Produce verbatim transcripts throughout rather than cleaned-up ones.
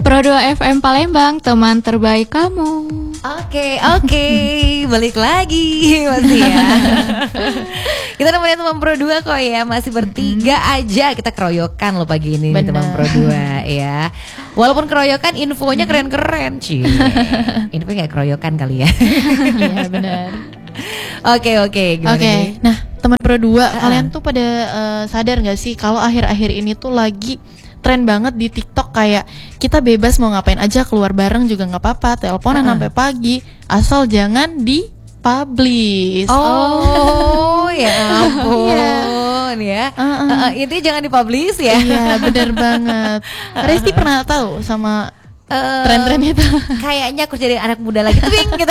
Pro dua F M Palembang, teman terbaik kamu. Oke, oke, balik lagi masih ya. Kita nemenin teman Pro dua kok ya, masih bertiga aja. Kita keroyokan loh pagi ini nih, teman Pro dua ya. Walaupun keroyokan infonya keren-keren, Ci. Infonya kayak keroyokan kali ya. Iya benar. Oke, oke, gimana Oke, nih? nah teman Pro dua, Uh-uh. kalian tuh pada uh, sadar gak sih kalau akhir-akhir ini tuh lagi tren banget di TikTok, kayak kita bebas mau ngapain aja, keluar bareng juga nggak apa-apa, teleponan Uh-uh. sampai pagi, asal jangan di-publish. Oh, ya ampun ya. Uh-uh. Uh-uh, intinya jangan dipublish ya. Iya, bener banget. Resti pernah tahu sama Eh, tren-tren itu? Kayaknya aku jadi anak muda lagi, ting gitu.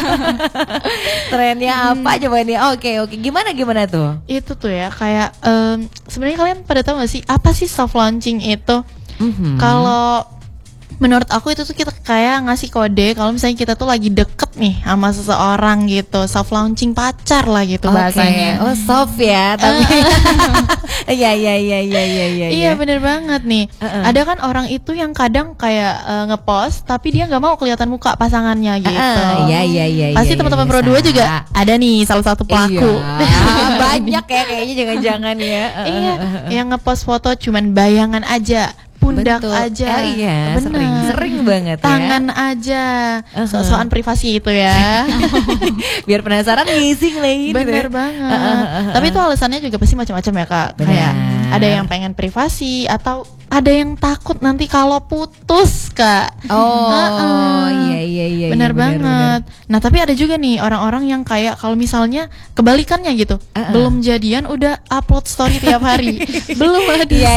Trennya apa coba nih? Oke, oke. Gimana gimana tuh? Itu tuh ya kayak em, sebenarnya kalian pada tahu gak sih apa sih soft launching itu? Mhm. Kalau menurut aku itu tuh kita kayak ngasih kode kalau misalnya kita tuh lagi deket nih sama seseorang gitu, soft launching pacar lah gitu Oke. bahasanya. Oh, soft ya, tapi Iya, iya, iya, iya, iya, iya. Iya bener banget nih. Uh-uh. Ada kan orang itu yang kadang kayak eh, ngepost tapi dia nggak mau kelihatan muka pasangannya gitu. Uh-uh, iya, iya, iya. Pasti iya, teman-teman iya, Pro dua Sa. juga ada nih salah satu pelaku. Iya, banyak ya kayaknya, jangan-jangan ya. Uh-uh. Iya, yang ngepost foto cuman bayangan aja, pundak Betul. aja. Oh, iya, bener. sering, sering banget ya. Tangan aja, Uh-huh. so-soan privasi itu ya. Biar penasaran ngising lagi. Bener banget. Tapi itu alasannya juga pasti macam-macam ya kak. Benar. Kayak ada yang pengen privasi atau ada yang takut nanti kalau putus kak. Oh, Uh-uh. iya, iya, iya. Bener iya, banget. Nah tapi ada juga nih orang-orang yang kayak kalau misalnya kebalikannya gitu, Uh-uh. belum jadian udah upload story tiap hari, belum ada. Iya,